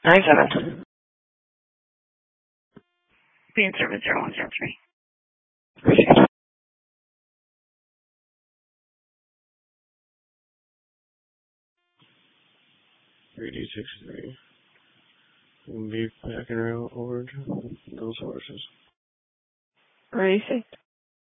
9-7. Being service 0103. 3D63. We'll be packing her over to those horses. What do you think?